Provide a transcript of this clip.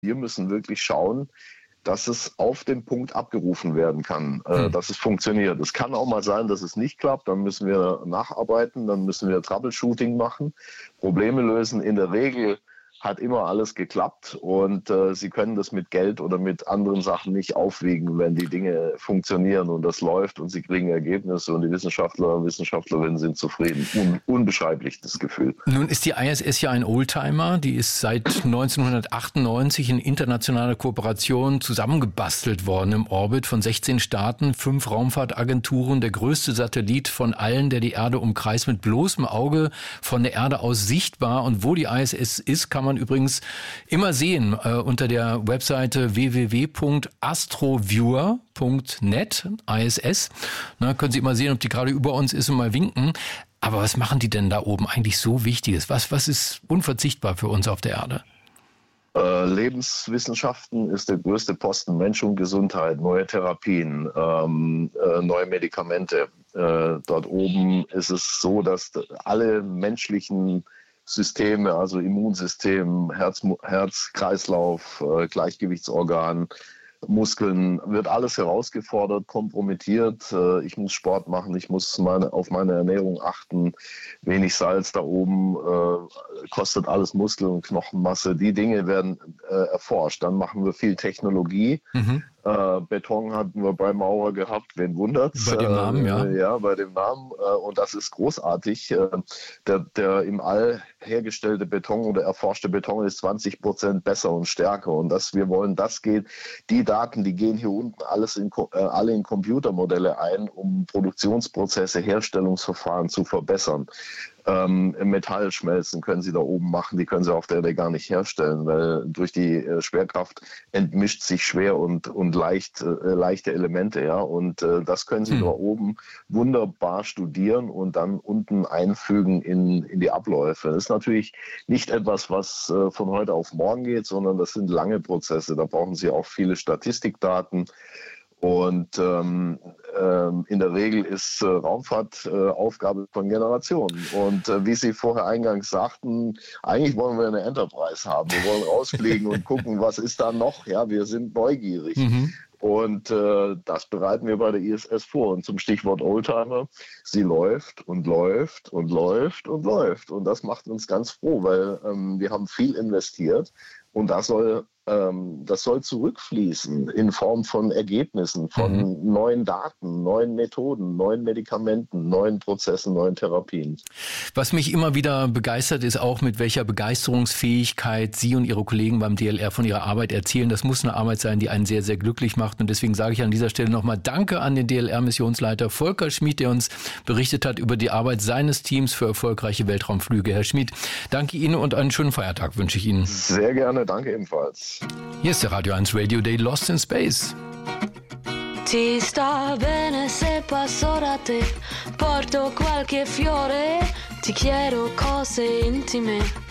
Wir müssen wirklich schauen, dass es auf den Punkt abgerufen werden kann, dass es funktioniert. Es kann auch mal sein, dass es nicht klappt, dann müssen wir nacharbeiten, dann müssen wir Troubleshooting machen, Probleme lösen. In der Regel hat immer alles geklappt und Sie können das mit Geld oder mit anderen Sachen nicht aufwiegen, wenn die Dinge funktionieren und das läuft und Sie kriegen Ergebnisse und die Wissenschaftler und Wissenschaftlerinnen sind zufrieden. Unbeschreiblich, das Gefühl. Nun ist die ISS ja ein Oldtimer, die ist seit 1998 in internationaler Kooperation zusammengebastelt worden im Orbit von 16 Staaten, 5 Raumfahrtagenturen, der größte Satellit von allen, der die Erde umkreist, mit bloßem Auge von der Erde aus sichtbar. Und wo die ISS ist, kann man übrigens immer sehen unter der Webseite www.astroviewer.net, ISS. Na, können Sie immer sehen, ob die gerade über uns ist und mal winken. Aber was machen die denn da oben eigentlich so Wichtiges? Was ist unverzichtbar für uns auf der Erde? Lebenswissenschaften ist der größte Posten, Mensch und Gesundheit, neue Therapien, neue Medikamente. Dort oben ist es so, dass alle menschlichen Systeme, also Immunsystem, Herz, Kreislauf, Gleichgewichtsorgan, Muskeln, wird alles herausgefordert, kompromittiert. Ich muss Sport machen, ich muss auf meine Ernährung achten. Wenig Salz da oben, kostet alles Muskel- und Knochenmasse. Die Dinge werden erforscht. Dann machen wir viel Technologie. Beton hatten wir bei Maurer gehabt, wen wundert's? Bei dem Namen, ja. Ja, bei dem Namen. Und das ist großartig. Der im All hergestellte Beton oder erforschte Beton ist 20% besser und stärker. Und wir wollen, das geht. Die Daten, die gehen hier unten alle in Computermodelle ein, um Produktionsprozesse, Herstellungsverfahren zu verbessern. Metallschmelzen können Sie da oben machen, die können Sie auf der Erde gar nicht herstellen, weil durch die Schwerkraft entmischt sich schwer und leichte Elemente, ja, und das können Sie da oben wunderbar studieren und dann unten einfügen in die Abläufe. Das ist natürlich nicht etwas, was von heute auf morgen geht, sondern das sind lange Prozesse, da brauchen Sie auch viele Statistikdaten. Und in der Regel ist Raumfahrt Aufgabe von Generationen. Und wie Sie vorher eingangs sagten, eigentlich wollen wir eine Enterprise haben. Wir wollen rausfliegen und gucken, was ist da noch. Ja, wir sind neugierig. Und das bereiten wir bei der ISS vor. Und zum Stichwort Oldtimer, sie läuft und läuft und läuft und läuft. Und das macht uns ganz froh, weil wir haben viel investiert. Und das soll zurückfließen in Form von Ergebnissen, von neuen Daten, neuen Methoden, neuen Medikamenten, neuen Prozessen, neuen Therapien. Was mich immer wieder begeistert, ist auch, mit welcher Begeisterungsfähigkeit Sie und Ihre Kollegen beim DLR von Ihrer Arbeit erzählen. Das muss eine Arbeit sein, die einen sehr, sehr glücklich macht. Und deswegen sage ich an dieser Stelle nochmal Danke an den DLR-Missionsleiter Volker Schmid, der uns berichtet hat über die Arbeit seines Teams für erfolgreiche Weltraumflüge. Herr Schmid, danke Ihnen und einen schönen Feiertag wünsche ich Ihnen. Sehr gerne, danke ebenfalls. Hier ist der Radio 1 Radio Day Lost in Space. Ti sta bene se passo da te, porto qualche fiore, ti chiedo cose intime.